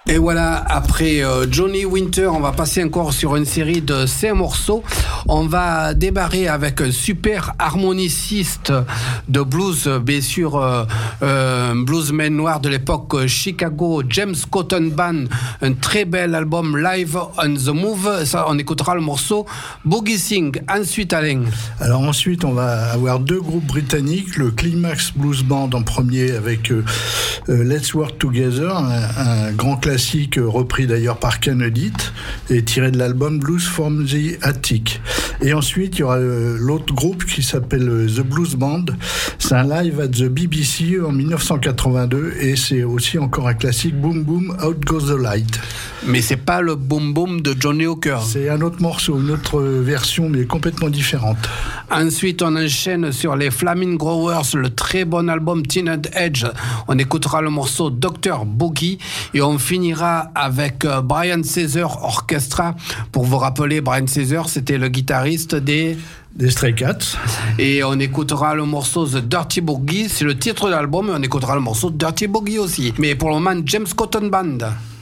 Et voilà, après Johnny Winter, on va passer encore sur une série de 5 morceaux. On va démarrer avec un super harmoniciste de blues, bien sûr, bluesman noir de l'époque Chicago, James Cotton Band, un très bel album Live on the Move. Ça, on écoutera le morceau Boogie Sing. Ensuite, Alain. Alors ensuite, on va avoir 2 groupes britanniques, le Climax Blues Band en premier avec Let's Work Together, un grand classique repris d'ailleurs par Kennedy et tiré de l'album Blues from the Attic. Et ensuite, il y aura l'autre groupe qui s'appelle The Blues Band. C'est un live at the BBC en 1982 et c'est aussi encore un classique, Boom Boom Out Goes the Light. Mais c'est pas le Boom Boom de Johnny Hooker. C'est un autre morceau, une autre version, mais complètement différente. Ensuite, on enchaîne sur les Flaming Growers, le très bon album Teen and Edge. On écoutera le morceau Dr. Boogie et on finira avec Brian Setzer Orchestra. Pour vous rappeler, Brian Setzer, c'était le guitariste des Stray Cats. Et on écoutera le morceau The Dirty Boogie, c'est le titre de l'album, et on écoutera le morceau Dirty Boogie aussi. Mais pour le moment, James Cotton Band.